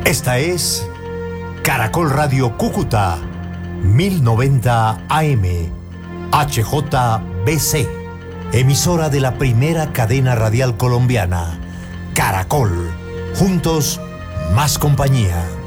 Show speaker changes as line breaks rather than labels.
Esta es Caracol Radio Cúcuta, 1090 AM, HJBC, emisora de la primera cadena radial colombiana, Caracol. Juntos, más compañía.